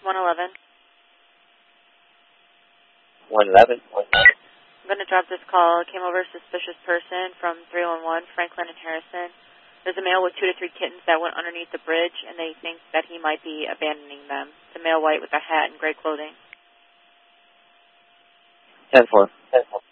111. 111. I'm going to drop this call. Came over a suspicious person from 311, Franklin and Harrison. There's a male with 2 to 3 kittens that went underneath the bridge, and they think that he might be abandoning them. It's a male white with a hat and gray clothing. 10-4.